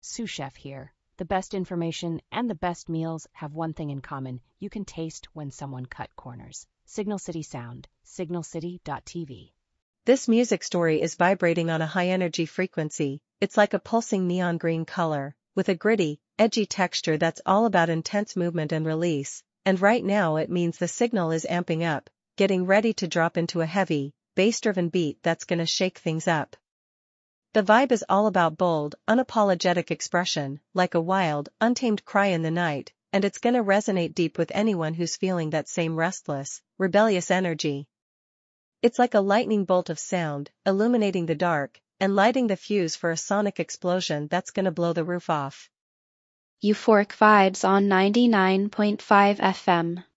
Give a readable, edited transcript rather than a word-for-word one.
Sous Chef here. The best information and the best meals have one thing in common. You can taste when someone cut corners. Signal City Sound, signalcity.tv. This music story is vibrating on a high-energy frequency. It's like a pulsing neon green color, with a gritty, edgy texture that's all about intense movement and release. And right now it means the signal is amping up, getting ready to drop into a heavy, bass-driven beat that's gonna shake things up. The vibe is all about bold, unapologetic expression, like a wild, untamed cry in the night, and it's gonna resonate deep with anyone who's feeling that same restless, rebellious energy. It's like a lightning bolt of sound, illuminating the dark, and lighting the fuse for a sonic explosion that's gonna blow the roof off. Euphoric vibes on 99.5 FM.